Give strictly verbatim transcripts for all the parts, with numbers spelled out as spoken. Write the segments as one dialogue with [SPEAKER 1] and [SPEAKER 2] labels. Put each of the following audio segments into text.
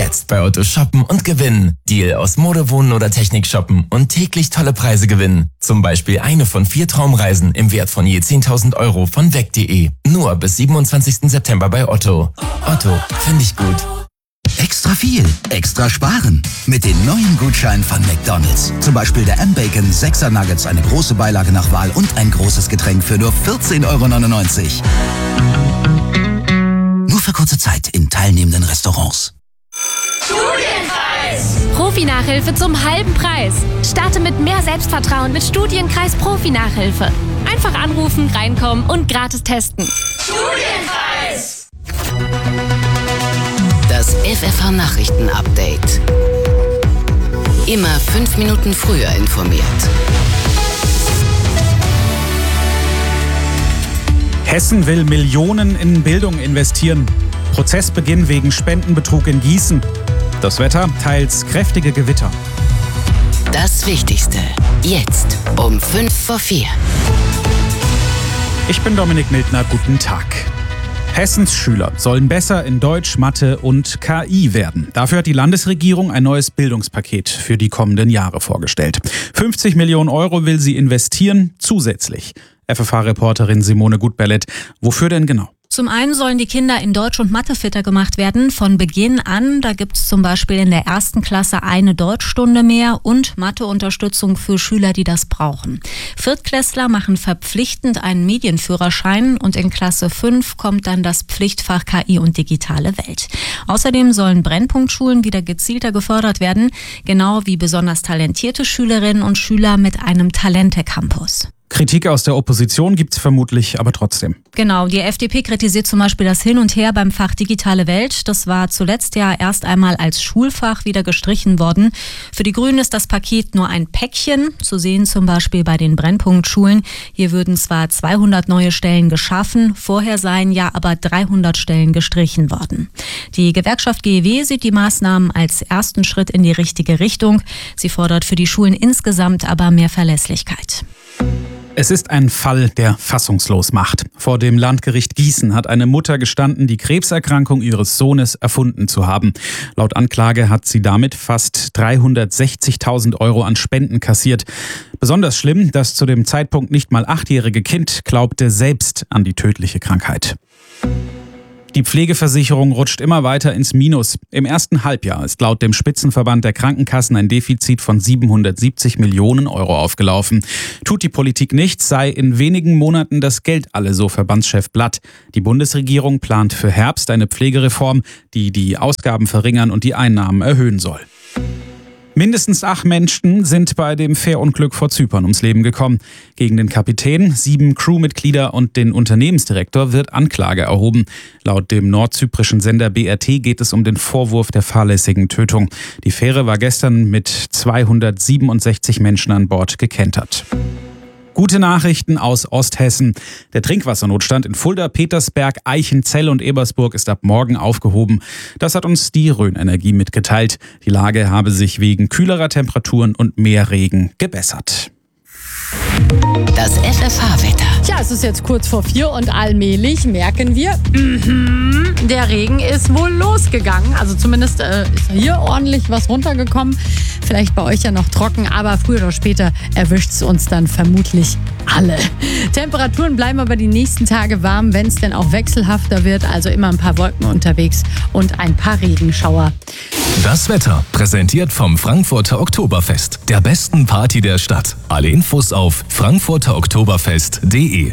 [SPEAKER 1] Jetzt bei Otto shoppen und gewinnen. Deal aus Mode, Wohnen oder Technik shoppen und täglich tolle Preise gewinnen. Zum Beispiel eine von vier Traumreisen im Wert von je zehntausend Euro von weg punkt de. Nur bis siebenundzwanzigsten September bei Otto. Otto, finde ich gut.
[SPEAKER 2] Extra viel, extra sparen. Mit den neuen Gutscheinen von McDonald's. Zum Beispiel der M-Bacon sechser Nuggets, eine große Beilage nach Wahl und ein großes Getränk für nur vierzehn Euro neunundneunzig. Nur für kurze Zeit in teilnehmenden Restaurants.
[SPEAKER 3] Studienkreis! Profi-Nachhilfe zum halben Preis. Starte mit mehr Selbstvertrauen mit Studienkreis Profi-Nachhilfe. Einfach anrufen, reinkommen und gratis testen. Studienkreis!
[SPEAKER 4] Das F F H-Nachrichten-Update. Immer fünf Minuten früher informiert.
[SPEAKER 5] Hessen will Millionen in Bildung investieren. Prozessbeginn wegen Spendenbetrug in Gießen. Das Wetter, teils kräftige Gewitter.
[SPEAKER 4] Das Wichtigste, jetzt um fünf vor vier.
[SPEAKER 5] Ich bin Dominik Mildner, guten Tag. Hessens Schüler sollen besser in Deutsch, Mathe und K I werden. Dafür hat die Landesregierung ein neues Bildungspaket für die kommenden Jahre vorgestellt. fünfzig Millionen Euro will sie investieren, zusätzlich. F F H-Reporterin Simone Gutbellet, wofür denn genau?
[SPEAKER 6] Zum einen sollen die Kinder in Deutsch und Mathe fitter gemacht werden, von Beginn an. Da gibt es zum Beispiel in der ersten Klasse eine Deutschstunde mehr und Matheunterstützung für Schüler, die das brauchen. Viertklässler machen verpflichtend einen Medienführerschein und in Klasse fünf kommt dann das Pflichtfach K I und digitale Welt. Außerdem sollen Brennpunktschulen wieder gezielter gefördert werden, genau wie besonders talentierte Schülerinnen und Schüler mit einem Talente-Campus.
[SPEAKER 5] Kritik aus der Opposition gibt's vermutlich, aber trotzdem.
[SPEAKER 6] Genau, die F D P kritisiert zum Beispiel das Hin und Her beim Fach Digitale Welt. Das war zuletzt ja erst einmal als Schulfach wieder gestrichen worden. Für die Grünen ist das Paket nur ein Päckchen, zu sehen zum Beispiel bei den Brennpunktschulen. Hier würden zwar zweihundert neue Stellen geschaffen, vorher seien ja aber dreihundert Stellen gestrichen worden. Die Gewerkschaft G E W sieht die Maßnahmen als ersten Schritt in die richtige Richtung. Sie fordert für die Schulen insgesamt aber mehr Verlässlichkeit.
[SPEAKER 5] Es ist ein Fall, der fassungslos macht. Vor dem Landgericht Gießen hat eine Mutter gestanden, die Krebserkrankung ihres Sohnes erfunden zu haben. Laut Anklage hat sie damit fast dreihundertsechzigtausend Euro an Spenden kassiert. Besonders schlimm, das zu dem Zeitpunkt nicht mal achtjährige Kind glaubte selbst an die tödliche Krankheit. Die Pflegeversicherung rutscht immer weiter ins Minus. Im ersten Halbjahr ist laut dem Spitzenverband der Krankenkassen ein Defizit von siebenhundertsiebzig Millionen Euro aufgelaufen. Tut die Politik nichts, sei in wenigen Monaten das Geld alle, so Verbandschef Blatt. Die Bundesregierung plant für Herbst eine Pflegereform, die die Ausgaben verringern und die Einnahmen erhöhen soll. Mindestens acht Menschen sind bei dem Fährunglück vor Zypern ums Leben gekommen. Gegen den Kapitän, sieben Crewmitglieder und den Unternehmensdirektor wird Anklage erhoben. Laut dem nordzyprischen Sender B R T geht es um den Vorwurf der fahrlässigen Tötung. Die Fähre war gestern mit zweihundertsiebenundsechzig Menschen an Bord gekentert. Gute Nachrichten aus Osthessen. Der Trinkwassernotstand in Fulda, Petersberg, Eichenzell und Ebersburg ist ab morgen aufgehoben. Das hat uns die Rhön Energie mitgeteilt. Die Lage habe sich wegen kühlerer Temperaturen und mehr Regen gebessert.
[SPEAKER 4] Das F F H-Wetter.
[SPEAKER 7] Tja, es ist jetzt kurz vor vier und allmählich merken wir, mm-hmm, der Regen ist wohl losgegangen. Also zumindest äh, ist hier ordentlich was runtergekommen. Vielleicht bei euch ja noch trocken, aber früher oder später erwischt es uns dann vermutlich alle. Temperaturen bleiben aber die nächsten Tage warm, wenn es denn auch wechselhafter wird. Also immer ein paar Wolken unterwegs und ein paar Regenschauer.
[SPEAKER 1] Das Wetter, präsentiert vom Frankfurter Oktoberfest, der besten Party der Stadt. Alle Infos auf frankfurter oktoberfest punkt de.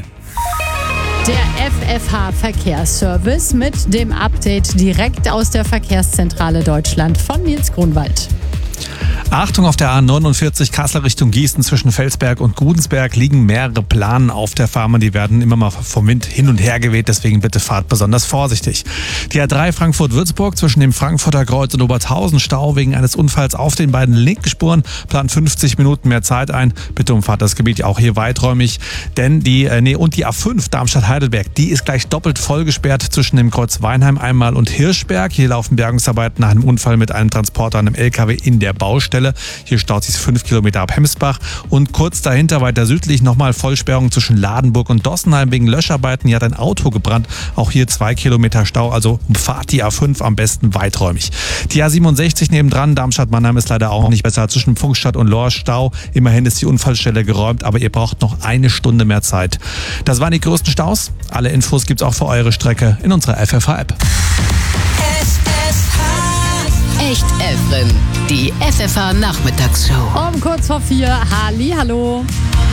[SPEAKER 7] Der F F H-Verkehrsservice mit dem Update direkt aus der Verkehrszentrale Deutschland von Nils Grunwald.
[SPEAKER 8] Achtung, auf der A neunundvierzig Kassel Richtung Gießen zwischen Felsberg und Gudensberg liegen mehrere Planen auf der Fahrbahn. Die werden immer mal vom Wind hin und her geweht, deswegen bitte fahrt besonders vorsichtig. Die A drei Frankfurt-Würzburg zwischen dem Frankfurter Kreuz und Oberthausen Stau wegen eines Unfalls auf den beiden linken Spuren. Plant fünfzig Minuten mehr Zeit ein. Bitte umfahrt das Gebiet auch hier weiträumig, denn die, äh, nee, und die A fünf Darmstadt-Heidelberg, die ist gleich doppelt voll gesperrt zwischen dem Kreuz Weinheim einmal und Hirschberg. Hier laufen Bergungsarbeiten nach einem Unfall mit einem Transporter und einem L K W in der Baustelle. Unfallstelle. Hier staut sich fünf Kilometer ab Hemsbach. Und kurz dahinter, weiter südlich, nochmal Vollsperrung zwischen Ladenburg und Dossenheim wegen Löscharbeiten. Hier hat ein Auto gebrannt. Auch hier zwei Kilometer Stau, also umfahrt die A fünf am besten weiträumig. Die A siebenundsechzig nebendran, Darmstadt-Mannheim, ist leider auch nicht besser. Zwischen Pfungstadt und Lohr Stau. Immerhin ist die Unfallstelle geräumt, aber ihr braucht noch eine Stunde mehr Zeit. Das waren die größten Staus. Alle Infos gibt's auch für eure Strecke in unserer F F H-App.
[SPEAKER 4] Echt Efren, die F F H-Nachmittagsshow.
[SPEAKER 7] Um kurz vor vier, Halli, hallo.